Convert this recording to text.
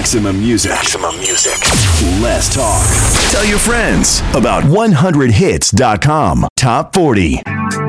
Maximum music. Maximum music. Less talk. Tell your friends about 100hits.com. Top 40.